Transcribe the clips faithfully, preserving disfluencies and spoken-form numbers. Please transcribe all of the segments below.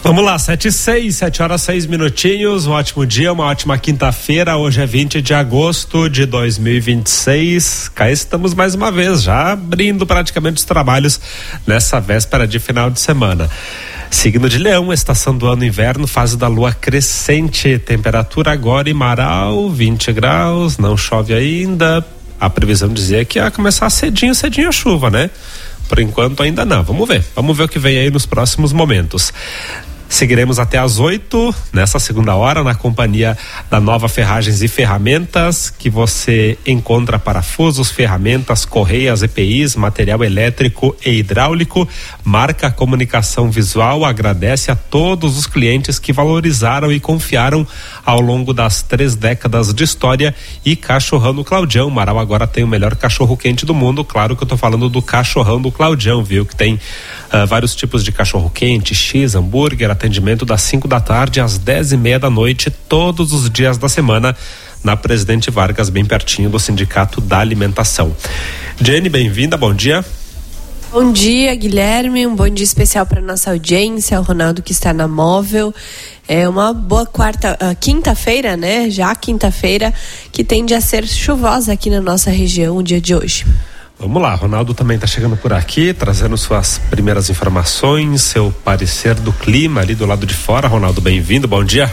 Vamos lá, sete e seis, sete horas seis minutinhos, um ótimo dia, uma ótima quinta-feira. Hoje é vinte de agosto de dois mil e vinte e seis. Cá estamos mais uma vez, já abrindo praticamente os trabalhos nessa véspera de final de semana. Signo de Leão, estação do ano inverno, fase da lua crescente. Temperatura agora em Marau, vinte graus, não chove ainda. A previsão dizia que ia começar cedinho, cedinho a chuva, né? Por enquanto ainda não, vamos ver, vamos ver o que vem aí nos próximos momentos. Seguiremos até às oito, nessa segunda hora, na companhia da Nova Ferragens e Ferramentas, que você encontra parafusos, ferramentas, correias, E P Is, material elétrico e hidráulico. Marca Comunicação Visual agradece a todos os clientes que valorizaram e confiaram ao longo das três décadas de história. E Cachorrão do Claudião, Marau agora tem o melhor cachorro quente do mundo. Claro que eu tô falando do Cachorrão do Claudião, viu? Que tem uh, vários tipos de cachorro quente, X, hambúrguer, atendimento das cinco da tarde às dez e meia da noite, todos os dias da semana, na Presidente Vargas, bem pertinho do Sindicato da Alimentação. Jenny, bem-vinda, bom dia. Bom dia, Guilherme, um bom dia especial para nossa audiência, o Ronaldo que está na móvel. É uma boa quarta, uh, quinta-feira, né? Já quinta-feira, que tende a ser chuvosa aqui na nossa região o dia de hoje. Vamos lá, Ronaldo também está chegando por aqui, trazendo suas primeiras informações, seu parecer do clima ali do lado de fora. Ronaldo, bem-vindo, bom dia.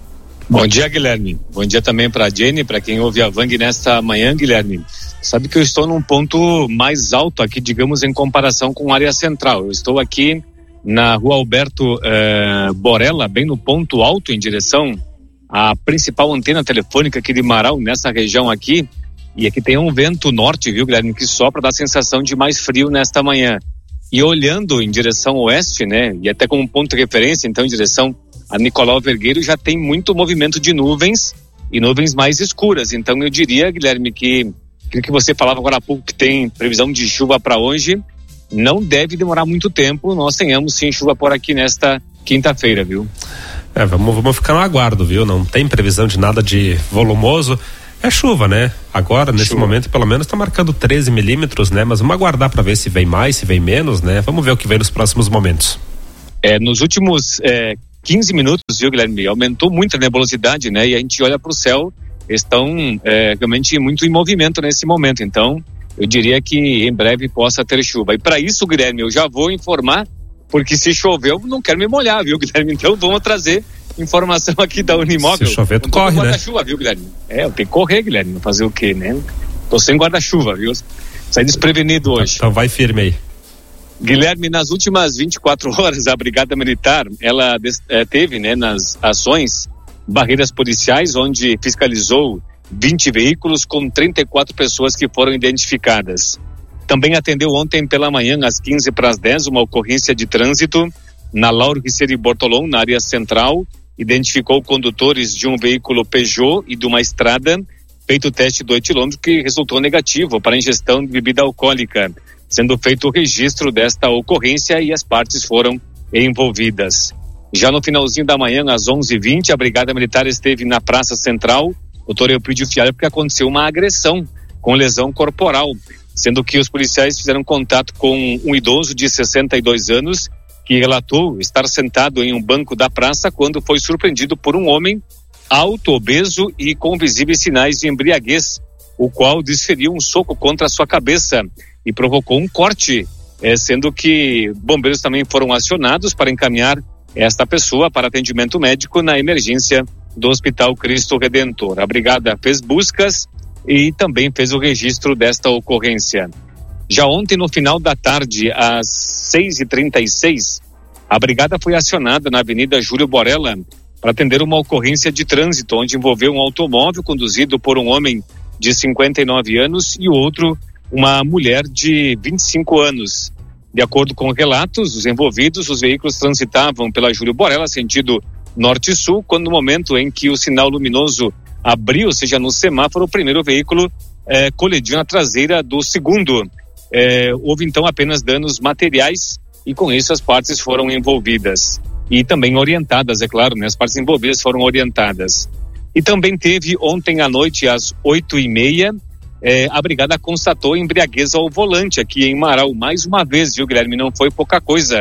Bom dia, Guilherme. Bom dia também para a Jenny, para quem ouve a Vang nesta manhã, Guilherme. Sabe que eu estou num ponto mais alto aqui, digamos, em comparação com a área central. Eu estou aqui na rua Alberto eh, Borella, bem no ponto alto, em direção à principal antena telefônica aqui de Marau, nessa região aqui. E aqui tem um vento norte, viu, Guilherme, que sopra, dá a sensação de mais frio nesta manhã. E olhando em direção oeste, né, e até como ponto de referência, então, em direção a Nicolau Vergueiro, já tem muito movimento de nuvens e nuvens mais escuras. Então, eu diria, Guilherme, que aquilo que você falava agora há pouco, que tem previsão de chuva para hoje, não deve demorar muito tempo. Nós tenhamos, sim, chuva por aqui nesta quinta-feira, viu? É, vamos, vamos ficar no aguardo, viu? Não tem previsão de nada de volumoso. É chuva, né? Agora, nesse chuva. momento, pelo menos está marcando treze milímetros, né? Mas vamos aguardar para ver se vem mais, se vem menos, né? Vamos ver o que vem nos próximos momentos. É, nos últimos é, quinze minutos, viu, Guilherme? Aumentou muito a nebulosidade, né? E a gente olha para o céu, estão é, realmente muito em movimento nesse momento. Então, eu diria que em breve possa ter chuva. E para isso, Guilherme, eu já vou informar, porque se chover, eu não quero me molhar, viu, Guilherme? Então, vamos trazer informação aqui da Unimóvel. Se chover, tu corre, né? Guarda-chuva, viu, Guilherme? É, eu tenho que correr, Guilherme, fazer o quê, né? Tô sem guarda-chuva, viu? Saí desprevenido hoje. Então vai firme aí. Guilherme, nas últimas vinte e quatro horas, a Brigada Militar, ela é, teve, né, nas ações, barreiras policiais, onde fiscalizou vinte veículos com trinta e quatro pessoas que foram identificadas. Também atendeu ontem pela manhã, às quinze para as dez, uma ocorrência de trânsito na Lauro Riceri Bortolom, na área central. Identificou condutores de um veículo Peugeot e de uma estrada, feito o teste do etilômetro que resultou negativo para ingestão de bebida alcoólica, sendo feito o registro desta ocorrência e as partes foram envolvidas. Já no finalzinho da manhã, às onze e vinte, a Brigada Militar esteve na Praça Central, doutor Eupídio Fialho, porque aconteceu uma agressão com lesão corporal, sendo que os policiais fizeram contato com um idoso de sessenta e dois anos, que relatou estar sentado em um banco da praça quando foi surpreendido por um homem alto, obeso e com visíveis sinais de embriaguez, o qual desferiu um soco contra a sua cabeça e provocou um corte, eh, sendo que bombeiros também foram acionados para encaminhar esta pessoa para atendimento médico na emergência do Hospital Cristo Redentor. A brigada fez buscas e também fez o registro desta ocorrência. Já ontem, no final da tarde, às seis e trinta e seis, a brigada foi acionada na Avenida Júlio Borella para atender uma ocorrência de trânsito, onde envolveu um automóvel conduzido por um homem de cinquenta e nove anos e outro, uma mulher de vinte e cinco anos. De acordo com relatos, os envolvidos, os veículos transitavam pela Júlio Borella, sentido norte-sul, quando no momento em que o sinal luminoso abriu, ou seja, no semáforo, o primeiro veículo eh, colidiu na traseira do segundo. É, houve então apenas danos materiais e com isso as partes foram envolvidas e também orientadas, é claro, né? As partes envolvidas foram orientadas. E também teve ontem à noite às oito e meia, é, a brigada constatou embriaguez ao volante aqui em Marau, mais uma vez, viu, Guilherme, não foi pouca coisa.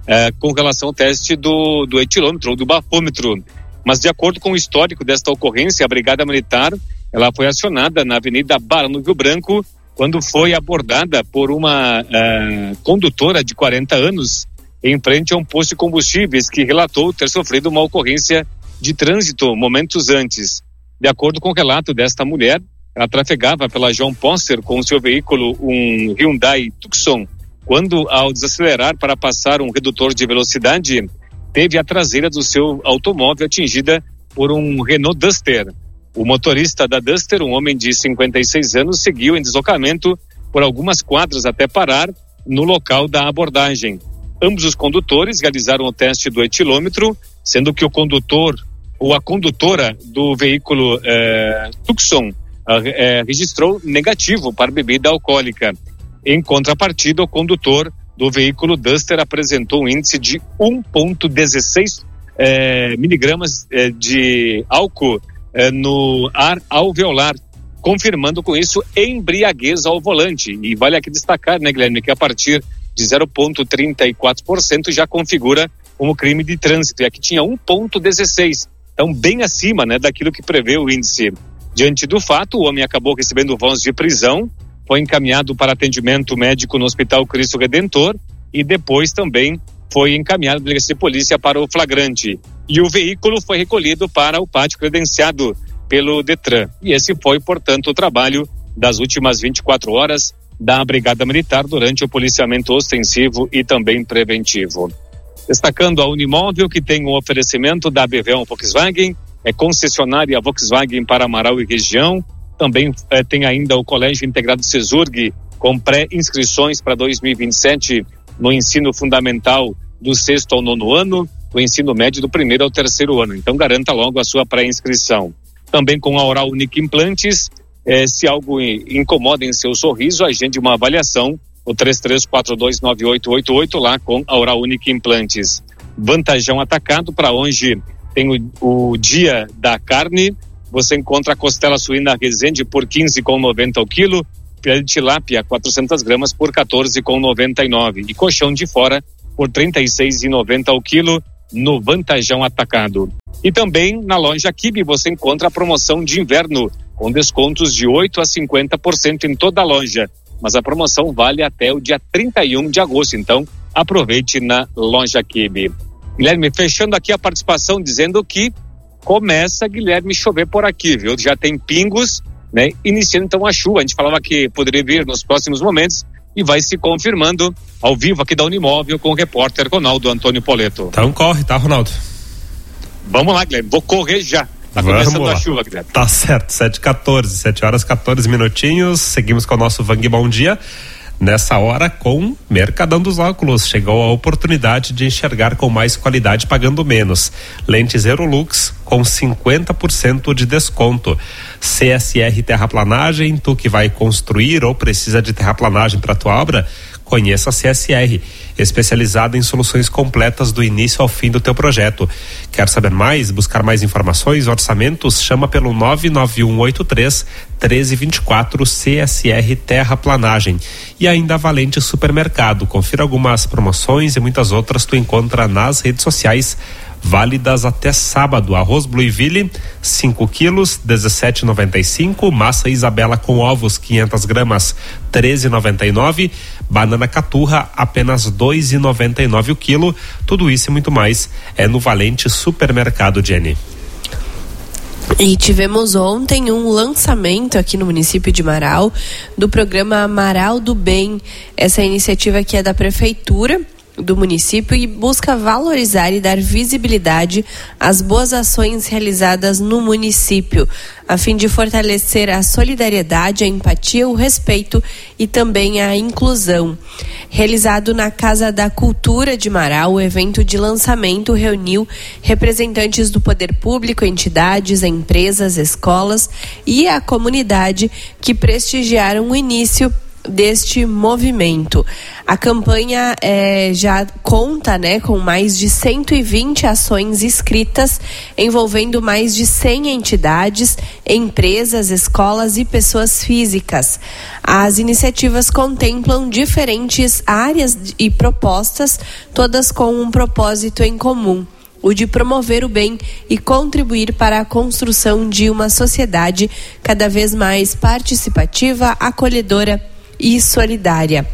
uh, com relação ao teste do, do etilômetro ou do bafômetro. Mas de acordo com o histórico desta ocorrência, a Brigada Militar, ela foi acionada na Avenida Barra no Rio Branco, quando foi abordada por uma uh, condutora de quarenta anos em frente a um posto de combustíveis que relatou ter sofrido uma ocorrência de trânsito momentos antes. De acordo com o relato desta mulher, ela trafegava pela João Poster com seu veículo, um Hyundai Tucson, quando, ao desacelerar para passar um redutor de velocidade, teve a traseira do seu automóvel atingida por um Renault Duster. O motorista da Duster, um homem de cinquenta e seis anos, seguiu em deslocamento por algumas quadras até parar no local da abordagem. Ambos os condutores realizaram o teste do etilômetro, sendo que o condutor ou a condutora do veículo eh, Tucson eh, registrou negativo para bebida alcoólica. Em contrapartida, o condutor do veículo Duster apresentou um índice de um vírgula dezesseis eh, miligramas eh, de álcool eh, no ar alveolar, confirmando com isso embriaguez ao volante. E vale aqui destacar, né, Guilherme, que a partir de zero vírgula trinta e quatro por cento já configura como crime de trânsito. E aqui tinha um vírgula dezesseis, então bem acima, né, daquilo que prevê o índice. Diante do fato, o homem acabou recebendo voz de prisão, foi encaminhado para atendimento médico no Hospital Cristo Redentor e depois também foi encaminhado à delegacia de polícia para o flagrante. E o veículo foi recolhido para o pátio credenciado pelo Detran. E esse foi, portanto, o trabalho das últimas vinte e quatro horas da Brigada Militar durante o policiamento ostensivo e também preventivo. Destacando a Unimóvel, que tem um oferecimento da B V Volkswagen, é concessionária Volkswagen para Amaral e região. Também eh, tem ainda o Colégio Integrado Cesurg, com pré-inscrições para dois mil e vinte e sete no ensino fundamental do sexto ao nono ano, o ensino médio do primeiro ao terceiro ano. Então garanta logo a sua pré-inscrição. Também com a Oral Unique Implantes, eh, se algo incomoda em seu sorriso, agende uma avaliação, o três três quatro dois nove oito oito oito lá com a Oral Unique Implantes. Vantajão Atacado, para onde tem o, o dia da carne. Você encontra a costela suína Resende por quinze reais e noventa centavos o quilo, filé de tilápia quatrocentas gramas por quatorze reais e noventa e nove centavos e colchão de fora por trinta e seis reais e noventa centavos o quilo no Vantajão Atacado. E também na loja Kibe você encontra a promoção de inverno com descontos de oito a cinquenta por cento em toda a loja, mas a promoção vale até o dia trinta e um de agosto, então aproveite na loja Kibe. Guilherme, fechando aqui a participação dizendo que começa, Guilherme, chover por aqui, viu? Já tem pingos, né? Iniciando então a chuva. A gente falava que poderia vir nos próximos momentos e vai se confirmando ao vivo aqui da Unimóvel com o repórter Ronaldo Antônio Poleto. Então corre, tá, Ronaldo? Vamos lá, Guilherme. Vou correr já. Tá Vamos começando lá. A chuva, Guilherme. Tá certo, sete e quatorze, sete horas e quatorze minutinhos. Seguimos com o nosso Vang Bom Dia. Nessa hora com Mercadão dos Óculos, chegou a oportunidade de enxergar com mais qualidade pagando menos. Lentes Aerolux com cinquenta por cento de desconto. C S R Terraplanagem, tu que vai construir ou precisa de terraplanagem para tua obra, conheça a C S R, especializada em soluções completas do início ao fim do teu projeto. Quer saber mais, buscar mais informações, orçamentos? Chama pelo nove nove um oito três um três dois quatro C S R Terraplanagem. E ainda a Valente Supermercado. Confira algumas promoções e muitas outras tu encontra nas redes sociais, válidas até sábado. Arroz Blueville cinco quilos, dezessete reais e noventa e cinco centavos. Massa Isabela com ovos quinhentas gramas, treze reais e noventa e nove centavos. Banana Caturra apenas dois reais e noventa e nove centavos o quilo. Tudo isso e muito mais é no Valente Supermercado, Jenny. E tivemos ontem um lançamento aqui no município de Marau do programa Amaral do Bem. Essa iniciativa que é da prefeitura do município e busca valorizar e dar visibilidade às boas ações realizadas no município, a fim de fortalecer a solidariedade, a empatia, o respeito e também a inclusão. Realizado na Casa da Cultura de Marau, o evento de lançamento reuniu representantes do poder público, entidades, empresas, escolas e a comunidade que prestigiaram o início deste movimento. A campanha é, já conta, né, com mais de cento e vinte ações inscritas, envolvendo mais de cem entidades, empresas, escolas e pessoas físicas. As iniciativas contemplam diferentes áreas e propostas, todas com um propósito em comum: o de promover o bem e contribuir para a construção de uma sociedade cada vez mais participativa, acolhedora e solidária.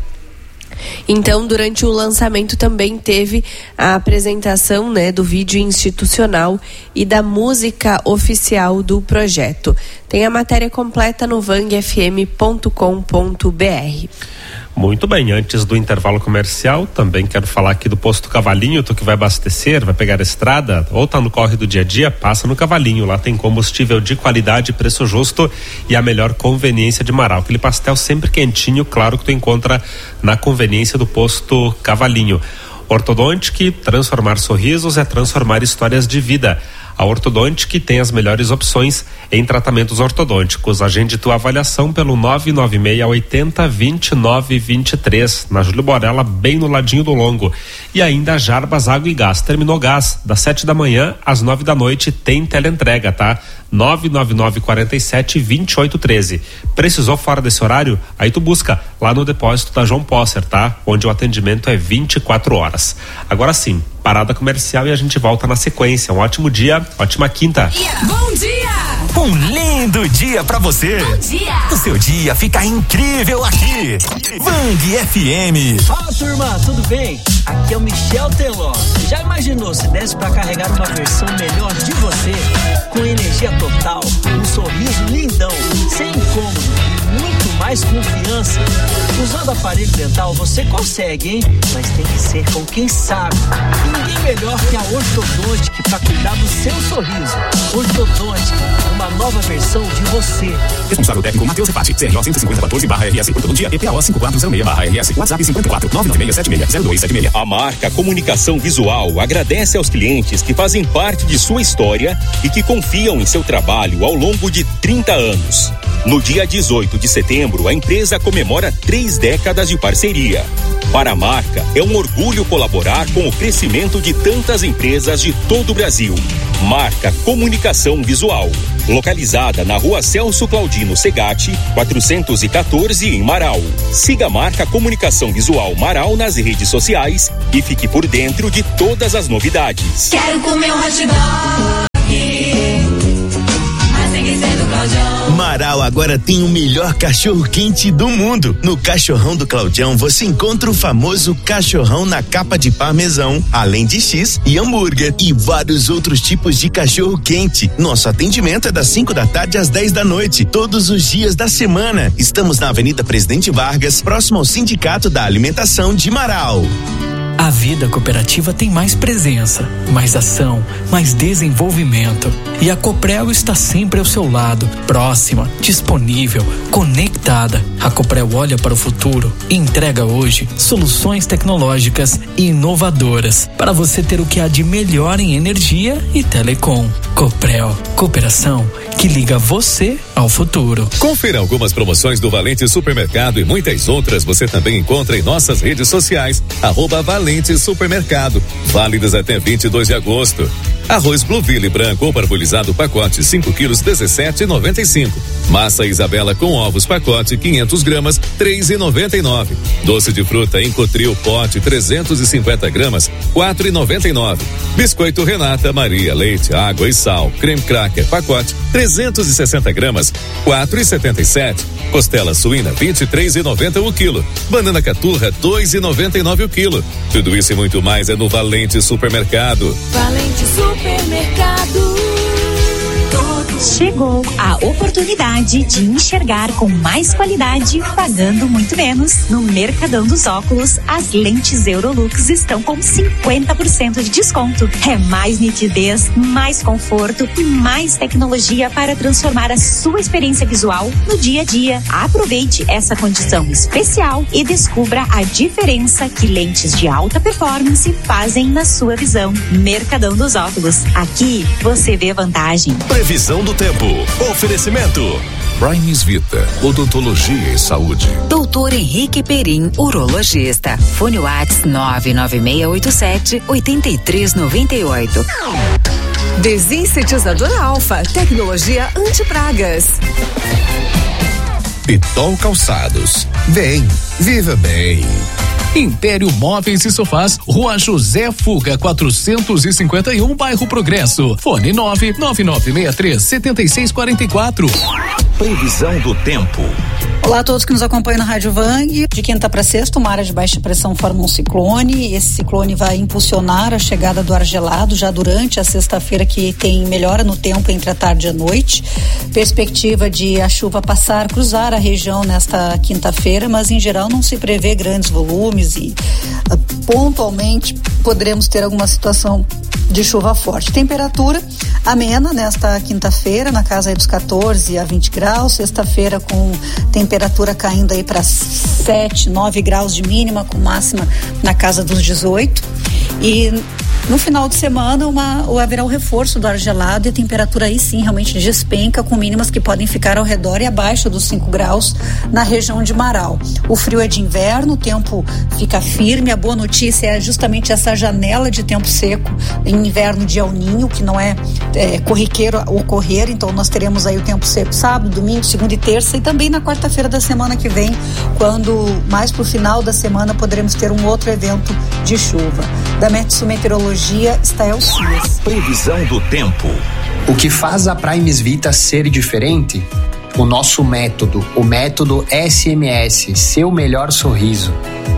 Então, durante o lançamento também teve a apresentação, né, do vídeo institucional e da música oficial do projeto. Tem a matéria completa no vang f m ponto com ponto b r. Muito bem, antes do intervalo comercial, também quero falar aqui do Posto Cavalinho. Tu que vai abastecer, vai pegar a estrada ou tá no corre do dia a dia, passa no Cavalinho. Lá tem combustível de qualidade, preço justo e a melhor conveniência de Marau. Aquele pastel sempre quentinho, claro, que tu encontra na conveniência do Posto Cavalinho. Ortodontic, transformar sorrisos é transformar histórias de vida. A Ortodontic tem as melhores opções em tratamentos ortodônticos. Agende tua avaliação pelo nove nove seis, oito zero, dois nove dois três, na Júlio Borella, bem no ladinho do Longo. E ainda Jarbas Água e Gás. Terminou gás, das sete da manhã às nove da noite, tem teleentrega, tá? nove nove nove, quatro sete, dois oito um três. Precisou fora desse horário? Aí tu busca lá no depósito da João Posser, tá? Onde o atendimento é vinte e quatro horas. Agora sim, parada comercial e a gente volta na sequência. Um ótimo dia, ótima quinta. Yeah. Bom dia! Um lindo dia pra você. Bom dia! O seu dia fica incrível aqui. Vang F M. Fala, turma, tudo bem? Aqui é o Michel Teló. Já imaginou se desse pra carregar uma versão melhor de você? Com energia total, um sorriso lindão, sem incômodo e muito mais confiança. Usando aparelho dental você consegue, hein? Mas tem que ser com quem sabe. E ninguém melhor que a Ortodontic pra cuidar do seu sorriso. Ortodontic, uma nova versão de você. Responsável técnico Matheus Repati, C R O cento e cinquenta, quatorze barra R S, por todo dia, E P A O cinco quatro zero seis barra R S, WhatsApp cinquenta e quatro, nove nove seis sete seis, zero dois sete seis. A marca Comunicação Visual agradece aos clientes que fazem parte de sua história e que confiam em seu trabalho ao longo de trinta anos. No dia dezoito de setembro, a empresa comemora três décadas de parceria. Para a marca, é um orgulho colaborar com o crescimento de tantas empresas de todo o Brasil. Marca Comunicação Visual, localizada na Rua Celso Claudino Segatti, quatrocentos e quatorze, em Marau. Siga a marca Comunicação Visual Marau nas redes sociais e fique por dentro de todas as novidades. Quero comer um hot dog, mas tem que ser do Claudião. Marau agora tem o melhor cachorro quente do mundo. No Cachorrão do Claudião você encontra o famoso cachorrão na capa de parmesão, além de X e hambúrguer e vários outros tipos de cachorro quente. Nosso atendimento é das cinco da tarde às dez da noite, todos os dias da semana. Estamos na Avenida Presidente Vargas, próximo ao Sindicato da Alimentação de Marau. A vida cooperativa tem mais presença, mais ação, mais desenvolvimento. E a Coprel está sempre ao seu lado, próxima, disponível, conectada. A Coprel olha para o futuro e entrega hoje soluções tecnológicas e inovadoras para você ter o que há de melhor em energia e telecom. Coprel, cooperação que liga você ao futuro. Confira algumas promoções do Valente Supermercado e muitas outras você também encontra em nossas redes sociais, arroba Valente Supermercado, válidas até vinte e dois de agosto. Arroz Blueville branco ou parbolizado pacote cinco quilos, dezessete e noventa e cinco. Massa Isabela com ovos pacote quinhentas gramas, três e noventa e nove. Doce de fruta em Cotril pote trezentos e cinquenta gramas, quatro e noventa e nove. Biscoito Renata Maria, leite, água e sal, creme cracker pacote trezentos e sessenta gramas, quatro e setenta e sete. Costela suína vinte e três e noventa o quilo. Banana caturra dois e noventa e nove o quilo. Tudo isso e muito mais é no Valente Supermercado. Valente Supermercado. Chegou a oportunidade de enxergar com mais qualidade, pagando muito menos. No Mercadão dos Óculos, as lentes Eurolux estão com cinquenta por cento de desconto. É mais nitidez, mais conforto e mais tecnologia para transformar a sua experiência visual no dia a dia. Aproveite essa condição especial e descubra a diferença que lentes de alta performance fazem na sua visão. Mercadão dos Óculos. Aqui você vê vantagem. Previsão do tempo. Oferecimento Primes Vita, odontologia e saúde. Doutor Henrique Perim, urologista. Fone Whats nove nove seis oito sete oito três nove oito. Desinsetizador Alfa, tecnologia anti-pragas. Pitol Calçados. Vem, viva bem. Império Móveis e Sofás, Rua José Fuga, quatrocentos e cinquenta e um, bairro Progresso. Fone nove nove nove seis três sete seis quatro quatro. Previsão do tempo. Olá a todos que nos acompanham na Rádio Vang. De quinta para sexta, uma área de baixa pressão forma um ciclone. Esse ciclone vai impulsionar a chegada do ar gelado já durante a sexta-feira, que tem melhora no tempo entre a tarde e a noite. Perspectiva de a chuva passar, cruzar a região nesta quinta-feira, mas em geral não se prevê grandes volumes e uh, pontualmente poderemos ter alguma situação de chuva forte. Temperatura amena nesta quinta-feira, na casa aí dos quatorze a vinte graus. Sexta-feira com temperatura caindo aí para sete, nove graus de mínima, com máxima na casa dos dezoito. E no final de semana uma, haverá o reforço do ar gelado e a temperatura aí sim realmente despenca, com mínimas que podem ficar ao redor e abaixo dos cinco graus na região de Marau. O frio é de inverno, o tempo fica firme. A boa notícia é justamente essa janela de tempo seco em inverno de El Ninho, que não é, é corriqueiro ocorrer. Então nós teremos aí o tempo seco sábado, domingo, segunda e terça, e também na quarta-feira da semana que vem, quando mais pro final da semana poderemos ter um outro evento de chuva. Da Metsu Meteorologia, Stael Cias. Previsão do tempo. O que faz a Primes Vita ser diferente? O nosso método, o método S M S, Seu Melhor Sorriso.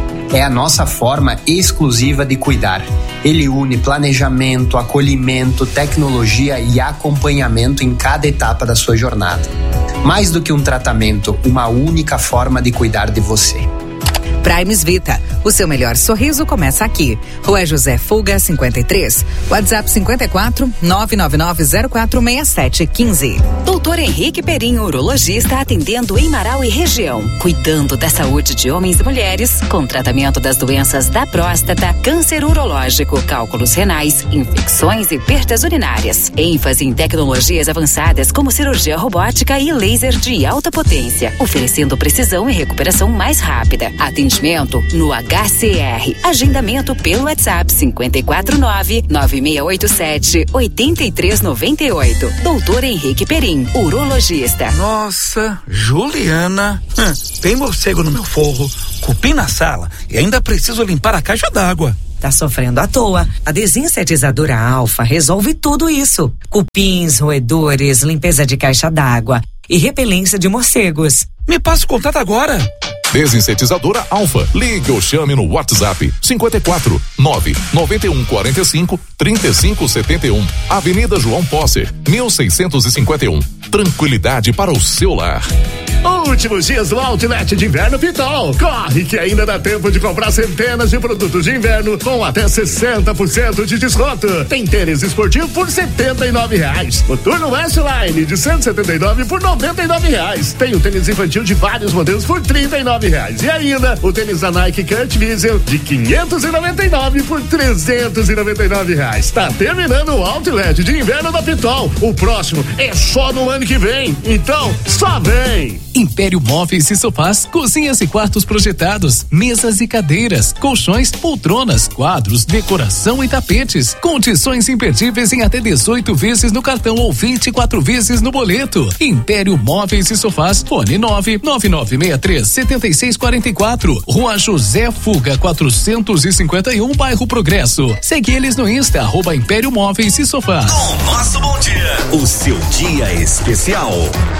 É a nossa forma exclusiva de cuidar. Ele une planejamento, acolhimento, tecnologia e acompanhamento em cada etapa da sua jornada. Mais do que um tratamento, uma única forma de cuidar de você. Primes Vita, o seu melhor sorriso começa aqui. Rua José Fuga, cinquenta e três. WhatsApp cinquenta e quatro, nove nove nove zero quatro seis sete um cinco. Doutor Henrique Perim, urologista, atendendo em Marau e região, cuidando da saúde de homens e mulheres, com tratamento das doenças da próstata, câncer urológico, cálculos renais, infecções e perdas urinárias. ênfase em tecnologias avançadas como cirurgia robótica e laser de alta potência, oferecendo precisão e recuperação mais rápida. Atendimento no H C R. Agendamento pelo WhatsApp cinquenta e quatro nove nove seis oito sete oito três nove oito. Doutor Henrique Perim, urologista. Nossa, Juliana, hum, tem morcego no meu forro, cupim na sala e ainda preciso limpar a caixa d'água. Tá sofrendo à toa. A desinsetizadora Alfa resolve tudo isso. Cupins, roedores, limpeza de caixa d'água e repelência de morcegos. Me passa o contato agora. Desinsetizadora Alfa. Ligue ou chame no WhatsApp cinquenta e quatro nove nove um quatro cinco três cinco sete um. Avenida João Posser, mil seiscentos e cinquenta e um. Tranquilidade para o seu lar. Últimos dias do Outlet de Inverno Pitol. Corre que ainda dá tempo de comprar centenas de produtos de inverno com até sessenta por cento de desconto. Tem tênis esportivo por setenta e nove reais. O Turno Westline de cento e setenta e nove por noventa e nove reais. Tem o tênis infantil de vários modelos por trinta e nove reais. E ainda o tênis da Nike Kurt Diesel de quinhentos e noventa e nove por trezentos e noventa e nove reais. Tá terminando o Outlet de Inverno da Pitol. O próximo é só no ano que vem. Então, só vem! Império Móveis e Sofás, cozinhas e quartos projetados, mesas e cadeiras, colchões, poltronas, quadros, decoração e tapetes. Condições imperdíveis em até dezoito vezes no cartão ou vinte e quatro vezes no boleto. Império Móveis e Sofás, fone nove nove nove seis três sete seis quatro quatro. Rua José Fuga, quatrocentos e cinquenta e um, bairro Progresso. Segue eles no Insta, arroba Império Móveis e Sofás. Com nosso bom dia, o seu dia especial.